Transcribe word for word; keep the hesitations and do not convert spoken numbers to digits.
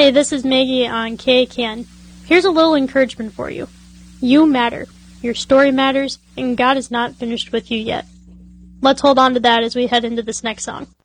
Hey, this is Maggie on K A K N. Here's a little encouragement for you. You matter. Your story matters, and God is not finished with you yet. Let's hold on to that as we head into this next song.